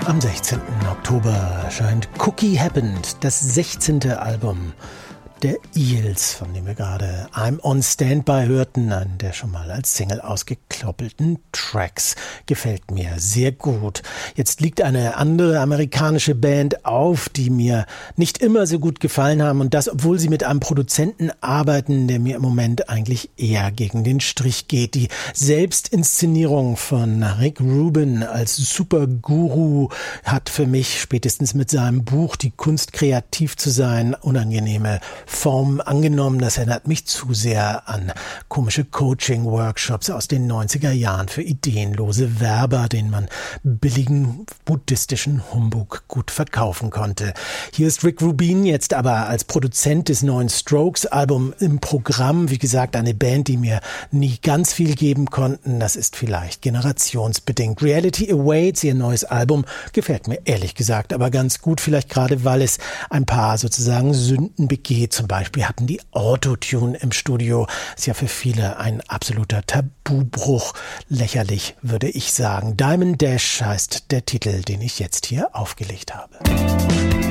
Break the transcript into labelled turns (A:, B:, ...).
A: Am 16. Oktober erscheint Cookie Happened, das 16. Album der Eels, von dem wir gerade I'm on Standby hörten, einen der schon mal als Single ausgekloppelten Tracks. Gefällt mir sehr gut. Jetzt liegt eine andere amerikanische Band auf, die mir nicht immer so gut gefallen haben, und das, obwohl sie mit einem Produzenten arbeiten, der mir im Moment eigentlich eher gegen den Strich geht. Die Selbstinszenierung von Rick Rubin als Superguru hat für mich spätestens mit seinem Buch Die Kunst, kreativ zu sein, unangenehme Form angenommen. Das erinnert mich zu sehr an komische Coaching-Workshops aus den 90er Jahren für ideenlose Werber, denen man billigen buddhistischen Humbug gut verkaufen konnte. Hier ist Rick Rubin jetzt aber als Produzent des neuen Strokes-Albums im Programm. Wie gesagt, eine Band, die mir nie ganz viel geben konnten. Das ist vielleicht generationsbedingt. Reality Awaits, ihr neues Album, gefällt mir ehrlich gesagt aber ganz gut. Vielleicht gerade, weil es ein paar sozusagen Sünden begeht. Zum Beispiel hatten die Autotune im Studio. Ist ja für viele ein absoluter Tabubruch. Lächerlich, würde ich sagen. Diamond Dash heißt der Titel, den ich jetzt hier aufgelegt habe.